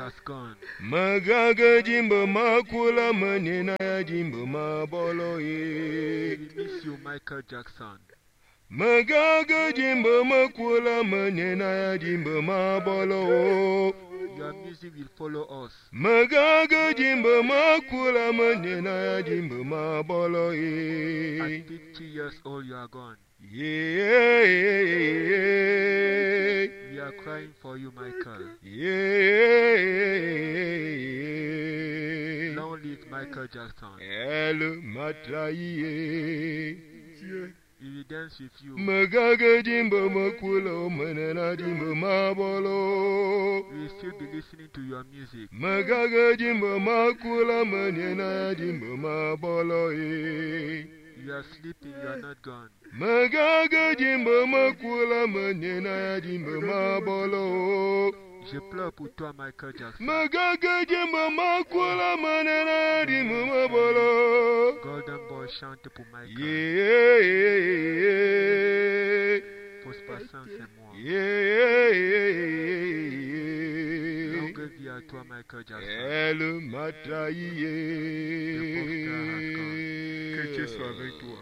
has gone. Magaga jimbo makula manena ya jimbo mabolo ye. We miss you, Michael Jackson. Magaga jimbo makula manena ya jimbo mabolo. Your music will follow us. Magaga jimbo makula manena ya jimbo mabolo ye. At 50 years old, you are gone. Yeah. We are crying for you, Michael. Yeah. Long live Michael Jackson. El matraye. We will dance with you. Magaga jimbo makula manena jimbo mabolo. We will still be listening to your music. Magaga jimbo makula manena jimbo mabolo. You are sleeping, you are not gone. Magaga jimbo makula manena jimbo mabolo. Je pleure pour toi, Michael Jackson. Magaga jimbo makula manena jimbo mabolo. Golden Boy chante pour Michael. Yeah. Pose patience et moi. Yeah. Longue vie à toi, Michael Jackson. El matraye. Le pauvre gars has gone. Que Dieu soit avec toi.